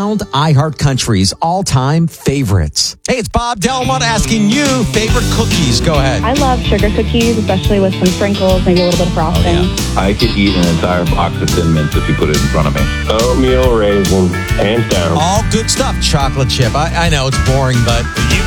crowned iHeartCountry's all-time favorites. Hey, it's Bob Delmont asking you favorite cookies. Go ahead. I love sugar cookies, especially with some sprinkles, maybe a little bit of frosting. I could eat an entire box of Thin Mints if you put it in front of me. Oatmeal raisin, hands down. All good stuff. Chocolate chip. I know it's boring, but You